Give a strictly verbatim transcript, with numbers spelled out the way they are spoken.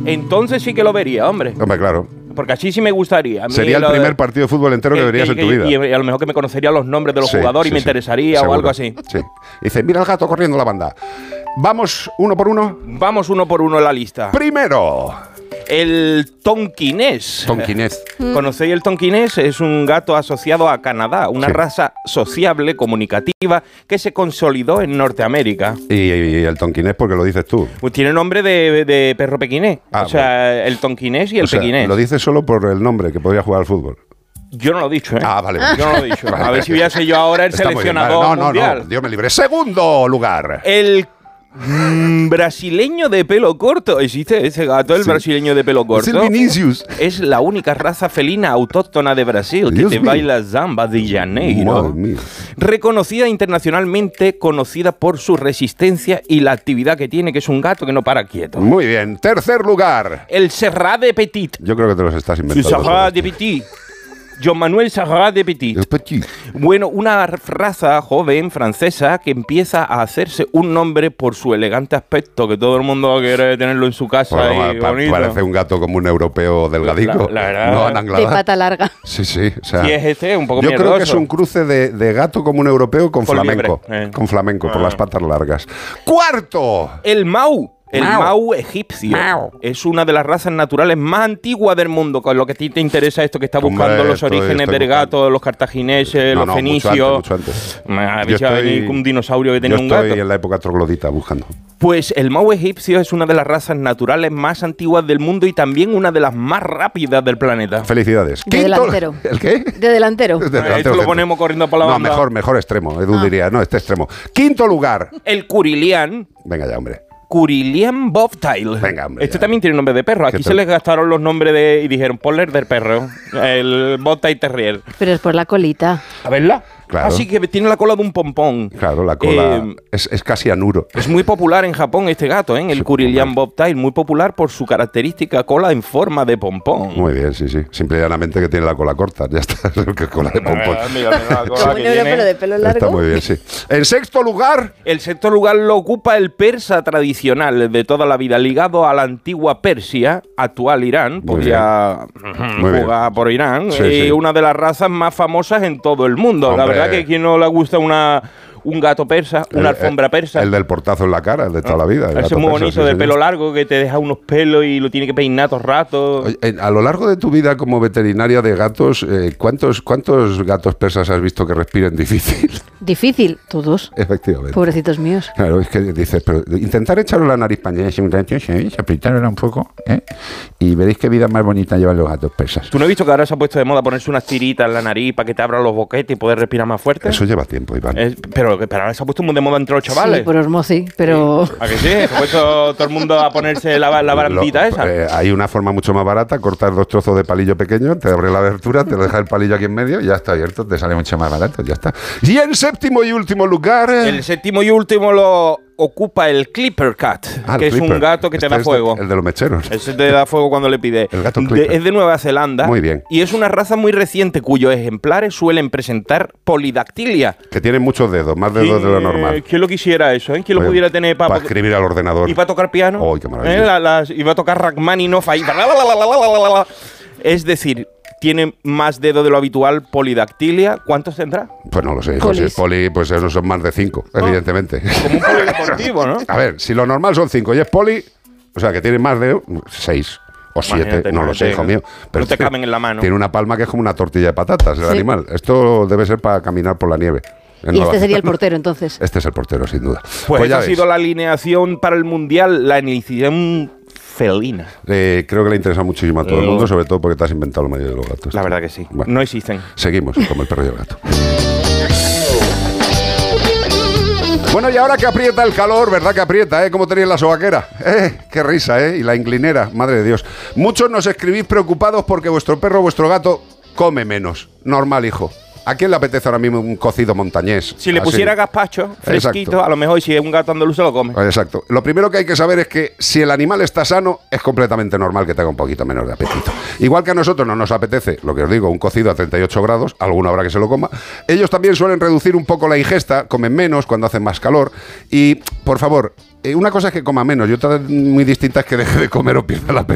Entonces sí que lo vería, hombre. Hombre, claro. Porque así sí me gustaría. A mí Sería el lo primer de, partido de fútbol entero que, que verías que, en tu que, vida. Y a lo mejor que me conocería los nombres de los sí, jugadores sí, y me sí. interesaría Seguro. o algo así. Sí. Dice, mira el gato corriendo la banda. Vamos uno por uno. Vamos uno por uno en la lista. Primero. El tonquinés. Tonquinés. Mm. ¿Conocéis el tonquinés? Es un gato asociado a Canadá, una sí. raza sociable, comunicativa, que se consolidó en Norteamérica. Y, y el tonquinés, porque lo dices tú. Pues tiene nombre de, de perro pequinés. Ah, o sea, bueno. el tonquinés y el o sea, pequinés. Lo dices solo por el nombre, que podría jugar al fútbol. Yo no lo he dicho, ¿eh? Ah, vale. Yo no lo he dicho. A ver si voy a ser yo ahora el Está seleccionador bien, vale. no, mundial. No, no, Dios me libre. Segundo lugar. El mm, brasileño de pelo corto. ¿Existe ese gato, el sí. brasileño de pelo corto? Es el Vinicius. Es la única raza felina autóctona de Brasil Dios que te mío. baila zamba de Janeiro. Madre mía. Reconocida internacionalmente, conocida por su resistencia y la actividad que tiene, que es un gato que no para quieto. Muy bien. Tercer lugar. El Serrat de Petit. Yo creo que te los estás inventando. El Serrat de Petit. John Manuel Serrat de Petit. Petit. Bueno, una raza joven francesa que empieza a hacerse un nombre por su elegante aspecto, que todo el mundo quiere tenerlo en su casa. Bueno, y pa bonito. Parece un gato como un europeo delgadico. La, la verdad. No Ananglada. De pata larga. Sí, sí. O sea, sí, es este, un poco yo miedoso. creo que es un cruce de, de gato como un europeo con, con flamenco. Eh. Con flamenco, ah. por las patas largas. ¡Cuarto! El Mau. El Mau. Mau egipcio. Mau. Es una de las razas naturales más antiguas del mundo. Con lo que a ti te interesa esto, que está buscando Hombre, los estoy, orígenes estoy del buscando. gato, los cartagineses, no, los no, fenicios. Mucho antes, mucho antes. Me ha Yo dicho estoy, un dinosaurio que tenía yo un gato. estoy en la época troglodita buscando. Pues el Mau egipcio es una de las razas naturales más antiguas del mundo y también una de las más rápidas del planeta. Felicidades. De delantero. ¿El qué? De delantero. De delantero Esto lo centro. ponemos corriendo por la No, banda. mejor, mejor extremo. Edu Ah. diría, no, este extremo. Quinto lugar. El Curilián. Venga ya, hombre. Curilián Bobtail. Venga, hombre, Este ya. también tiene nombre de perro. Aquí ¿Qué se tal? les gastaron los nombres de y dijeron, ponle el del perro. El Bobtail Terrier. Pero es por la colita. A verla. Claro. Así que tiene la cola de un pompón. Claro, la cola Eh, es, es casi anuro. Es muy popular en Japón este gato, ¿eh? El Sí, Curilián popular. Bobtail. Muy popular por su característica cola en forma de pompón. Muy bien, sí, sí. Simple y llanamente que tiene la cola corta. Ya está. Que cola de pompón. Ah, mira, mira la cola Como que un europeo tiene. de pelo largo. Está muy bien, sí. En sexto lugar. El sexto lugar lo ocupa el persa tradicional de toda la vida, ligado a la antigua Persia, actual Irán, Muy podría Muy jugar por Irán, Sí, y sí. una de las razas más famosas en todo el mundo. La Hombre. verdad que a quien no le gusta una, un gato persa, una El- alfombra persa. El del portazo en la cara, el de toda la vida. el Ese es gato muy persa, bonito, sí, de señor. pelo largo, que te deja unos pelos y lo tiene que peinar todo el rato. Oye, eh, a lo largo de tu vida como veterinaria de gatos, eh, ¿cuántos, ¿cuántos gatos persas has visto que respiren difícil? Difícil, todos. Efectivamente. Pobrecitos míos. Claro, es que dices, pero intentar echarle la nariz pañera un rato, ¿sabéis? Apretárosla un poco, ¿eh? Y veréis qué vida más bonita llevan los gatos persas. ¿Tú no has visto que ahora se ha puesto de moda ponerse unas tiritas en la nariz para que te abran los boquetes y poder respirar más fuerte? Eso lleva tiempo, Iván. Es- pero, pero ahora se ha puesto muy de moda entre los chavales. Sí, por osmosis, pero... ¿A que sí? Se ha puesto todo el mundo a ponerse la, la barandita Lo- esa. eh, hay una forma mucho más barata, cortar dos trozos de palillo pequeño, te abre la abertura, te deja el palillo aquí en medio y ya está abierto, te sale mucho más barato, ya está. Y en séptimo y último lugar... El séptimo y último lo ocupa el Clipper Cat, Ah, el que es Clipper. un gato que te Este da es de- fuego. el de los mecheros. Ese te da fuego cuando le pide. El gato De- Clipper. es de Nueva Zelanda. Muy bien. Y es una raza muy reciente cuyos ejemplares suelen presentar polidactilia. Que tienen muchos dedos, más dedos de lo normal. ¿Quién lo quisiera eso? ¿eh? ¿Quién lo Pues, pudiera tener para para escribir al ordenador. y para tocar piano? ¡Ay, qué maravilla! ¿Eh? La- las- y va a tocar Rachmaninoff ahí. Es decir, tiene más dedo de lo habitual, polidactilia. ¿Cuántos tendrá? Pues no lo sé, hijo, Polis. si es poli, pues esos son más de cinco, evidentemente. Como un polideportivo, ¿no? A ver, si lo normal son cinco y es poli, o sea, que tiene más de seis o siete, Imagínate, no lo sé, imagínate. hijo mío. No te tiene- caben en la mano. Tiene una palma que es como una tortilla de patatas, el Sí. animal. Esto debe ser para caminar por la nieve. en Y Nueva este sería el Zelanda. portero, entonces. Este es el portero, sin duda. Pues, esa ya ha ves. sido la alineación para el Mundial, la alineación felina. Eh, creo que le interesa muchísimo a todo el Oh. mundo, sobre todo porque te has inventado lo medio de los gatos. La verdad que sí. Bueno. No existen. Seguimos como el perro y el gato. Bueno, y ahora que aprieta el calor, ¿verdad que aprieta, eh? ¿Cómo tenéis la sobaquera? ¿Eh? Qué risa, ¿eh? Y la inclinera, madre de Dios. Muchos nos escribís preocupados porque vuestro perro o vuestro gato come menos. Normal, hijo. ¿A quién le apetece ahora mismo un cocido montañés? Si le Así. pusiera gazpacho fresquito, Exacto. a lo mejor si es un gato andaluz se lo come. Exacto. Lo primero que hay que saber es que si el animal está sano, es completamente normal que tenga un poquito menos de apetito. Igual que a nosotros no nos apetece, lo que os digo, un cocido a treinta y ocho grados, alguno habrá que se lo coma, ellos también suelen reducir un poco la ingesta, comen menos cuando hace más calor. Y, por favor, eh, una cosa es que coma menos y otra muy distinta es que deje de comer o pierda el apetito.